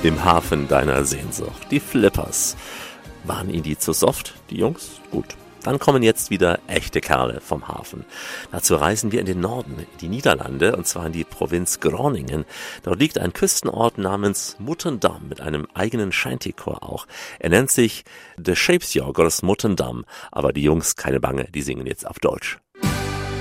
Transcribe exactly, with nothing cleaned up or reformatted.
Im Hafen deiner Sehnsucht. Die Flippers. Waren ihnen die zu soft, die Jungs? Gut. Dann kommen jetzt wieder echte Kerle vom Hafen. Dazu reisen wir in den Norden, in die Niederlande, und zwar in die Provinz Groningen. Dort liegt ein Küstenort namens Muttendam mit einem eigenen Shantychor auch. Er nennt sich The Shapesjagers Muttendam, aber die Jungs, keine Bange, die singen jetzt auf Deutsch.